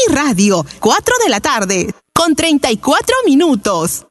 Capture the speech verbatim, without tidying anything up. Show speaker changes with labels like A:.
A: Radio, cuatro de la tarde, con treinta y cuatro minutos.